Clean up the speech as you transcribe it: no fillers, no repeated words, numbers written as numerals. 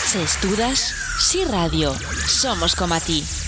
Se estudas? Sí Radio. Somos como a ti.